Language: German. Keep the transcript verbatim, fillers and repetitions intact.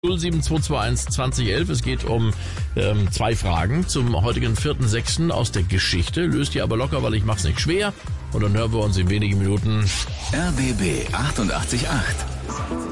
null sieben zwei zwei eins zwanzig elf. Es geht um ähm, zwei Fragen zum heutigen vierten sechsten aus der Geschichte. Löst ihr aber locker, weil ich mach's nicht schwer. Und dann hören wir uns in wenigen Minuten. R B B achtundachtzig Komma acht.